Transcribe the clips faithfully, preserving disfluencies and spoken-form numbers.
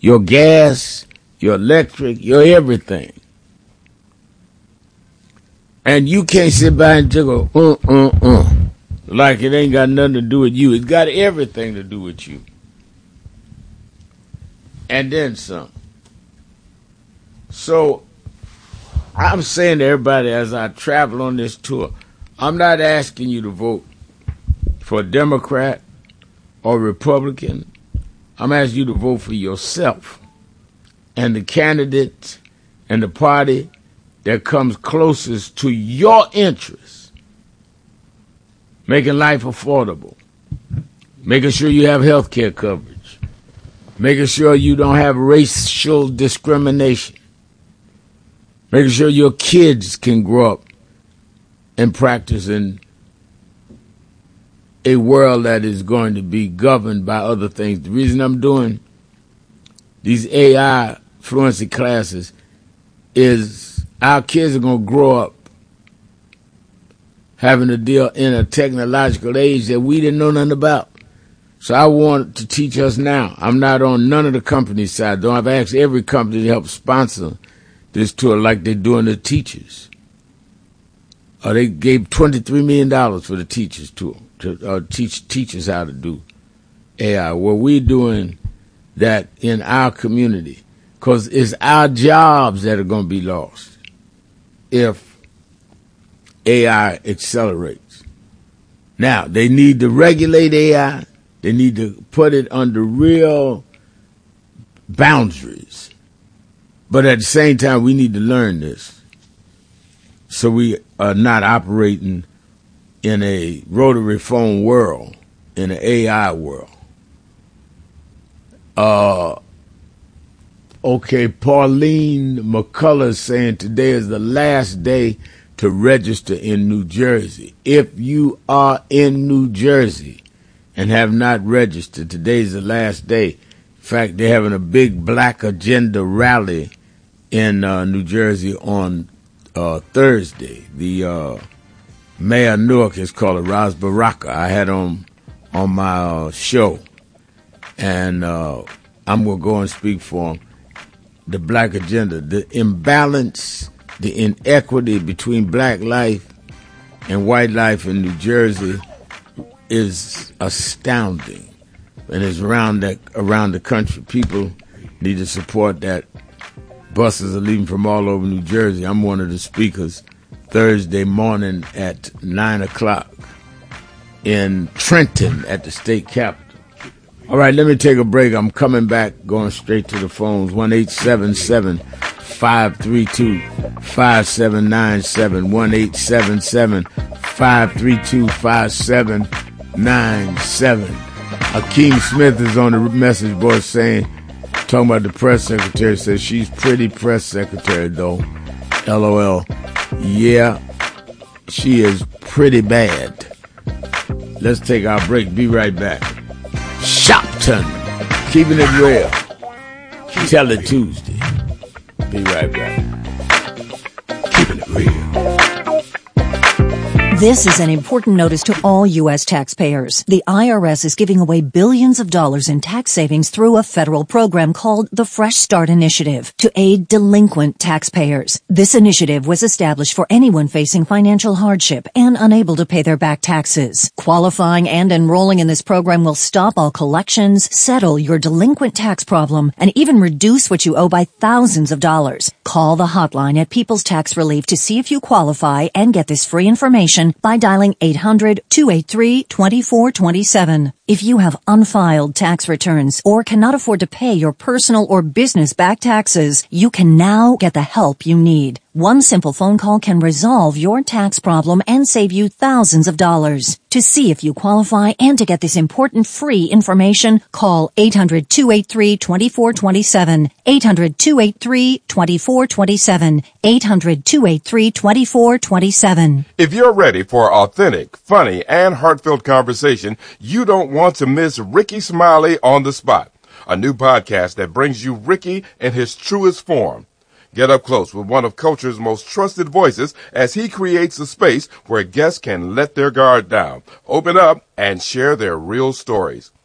your gas, your electric, your everything. And you can't sit by and just go, uh, uh, uh, like it ain't got nothing to do with you. It's got everything to do with you. And then some. So, I'm saying to everybody as I travel on this tour, I'm not asking you to vote for a Democrat or Republican. I'm asking you to vote for yourself and the candidate and the party that comes closest to your interests, making life affordable, making sure you have health care coverage, making sure you don't have racial discrimination, making sure your kids can grow up and practice in a world that is going to be governed by other things. The reason I'm doing these A I fluency classes is our kids are going to grow up having to deal in a technological age that we didn't know nothing about. So I want to teach us now. I'm not on none of the company side, though. I've asked every company to help sponsor this tour like they're doing the teachers. Uh, they gave twenty-three million dollars for the teachers tour, to uh, teach teachers how to do A I. Well, we're doing that in our community because it's our jobs that are going to be lost if A I accelerates. Now, they need to regulate A I. They need to put it under real boundaries. But at the same time, we need to learn this so we are not operating in a rotary phone world, in an A I world. Uh, okay, Pauline McCullough is saying today is the last day to register in New Jersey. If you are in New Jersey and have not registered, today's the last day. In fact, they're having a big Black Agenda rally in uh, New Jersey on uh, Thursday. The uh, mayor of Newark is called Ras Baraka. I had on on my uh, show, and uh, I'm going to go and speak for him. The Black Agenda, the imbalance, the inequity between black life and white life in New Jersey is astounding, and it's around that around the country. People need to support that. Buses are leaving from all over New Jersey. I'm one of the speakers Thursday morning at nine o'clock in Trenton at the state capitol. All right, let me take a break. I'm coming back, going straight to the phones. one eight seven seven, five three two, five seven nine seven. one eight seven seven, five three two, five seven nine seven. Akeem Smith is on the message board saying, talking about the press secretary, says she's pretty press secretary, though. L O L. Yeah, she is pretty bad. Let's take our break. Be right back. Shopton, keeping it real. Tell it Tuesday. Be right back. Keeping it real. This is an important notice to all U S taxpayers. The I R S is giving away billions of dollars in tax savings through a federal program called the Fresh Start Initiative to aid delinquent taxpayers. This initiative was established for anyone facing financial hardship and unable to pay their back taxes. Qualifying and enrolling in this program will stop all collections, settle your delinquent tax problem, and even reduce what you owe by thousands of dollars. Call the hotline at People's Tax Relief to see if you qualify and get this free information by dialing eight hundred, two eight three, two four two seven. If you have unfiled tax returns or cannot afford to pay your personal or business back taxes, you can now get the help you need. One simple phone call can resolve your tax problem and save you thousands of dollars. To see if you qualify and to get this important free information, call eight hundred, two eight three, two four two seven, eight hundred, two eight three, two four two seven, eight hundred, two eight three, two four two seven. If you're ready for authentic, funny, and heartfelt conversation, you don't want to miss Ricky Smiley on the Spot, a new podcast that brings you Ricky in his truest form. Get up close with one of culture's most trusted voices as he creates a space where guests can let their guard down, open up, and share their real stories.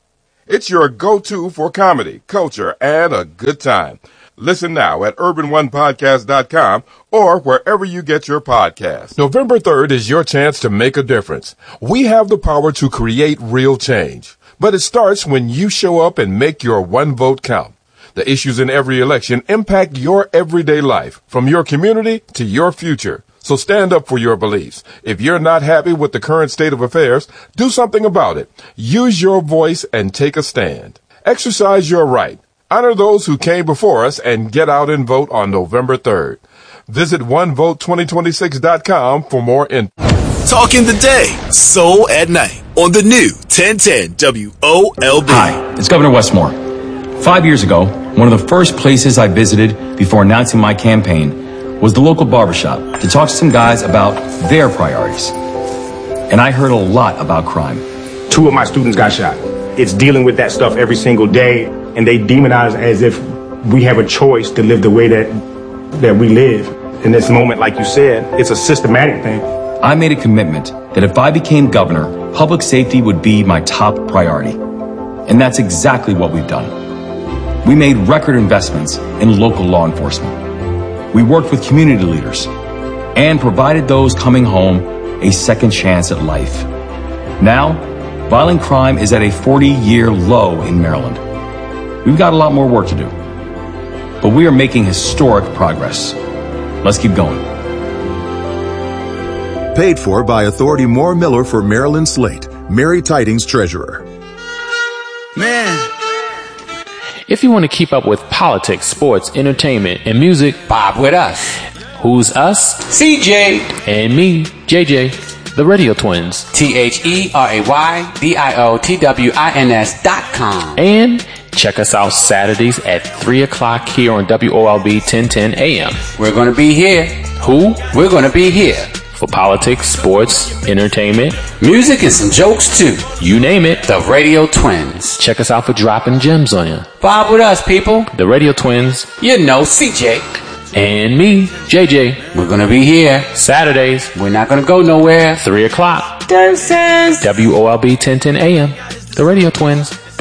It's your go-to for comedy, culture, and a good time. Listen now at urban one podcast dot com or wherever you get your podcasts. November third is your chance to make a difference. We have the power to create real change, but it starts when you show up and make your one vote count. The issues in every election impact your everyday life, from your community to your future. So stand up for your beliefs. If you're not happy with the current state of affairs, do something about it. Use your voice and take a stand. Exercise your right. Honor those who came before us and get out and vote on November third. Visit one vote twenty twenty-six dot com for more info. Talking the day, soul at night on the new ten ten W O L B. Hi, it's Governor Westmore. Five years ago, one of the first places I visited before announcing my campaign was the local barbershop to talk to some guys about their priorities. And I heard a lot about crime. Two of my students got shot. It's dealing with that stuff every single day, and they demonize as if we have a choice to live the way that that we live. In this moment, like you said, it's a systematic thing. I made a commitment that if I became governor, public safety would be my top priority. And that's exactly what we've done. We made record investments in local law enforcement. We worked with community leaders and provided those coming home a second chance at life. Now, violent crime is at a forty-year low in Maryland. We've got a lot more work to do, but we are making historic progress. Let's keep going. Paid for by Authority Moore Miller for Maryland Slate, Mary Tidings Treasurer. Man. If you want to keep up with politics, sports, entertainment, and music, Bob with us. Who's us? C J. And me, J J, the Radio Twins. T H E R A Y D I O T W I N S dot com. And check us out Saturdays at three o'clock here on W O L B ten ten A M. We're going to be here. Who? We're going to be here. For politics, sports, entertainment, music, and some jokes too. You name it. The Radio Twins. Check us out for dropping gems on you. Bob with us, people. The Radio Twins. You know, C J. And me, J J. We're going to be here. Saturdays. We're not going to go nowhere. three o'clock. Deuces. W O L B ten ten A M. The Radio Twins.